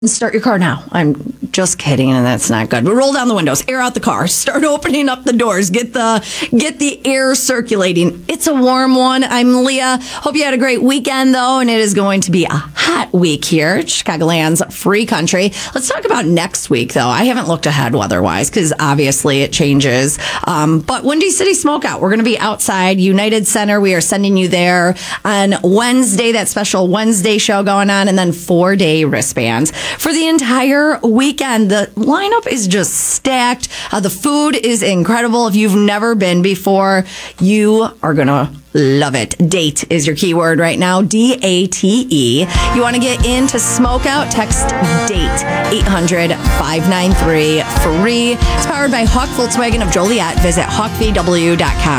Start your car now. I'm just kidding, and that's not good. But roll down the windows, air out the car, start opening up the doors, get the air circulating. It's a warm one. I'm Leah. Hope you had a great weekend, though, and it is going to be a hot week here at Chicagoland's free country. Let's talk about next week, though. I haven't looked ahead weather-wise because obviously it changes. But Windy City Smokeout, we're going to be outside United Center. We are sending you there on Wednesday, that special Wednesday show going on, and then 4-day wristbands for the entire weekend. The lineup is just stacked. The food is incredible. If you've never been before, you are going to love it. Date is your keyword right now. DATE. You want to get into Smokeout? Text DATE 800-593-FREE. It's powered by Hawk Volkswagen of Joliet. Visit hawkvw.com.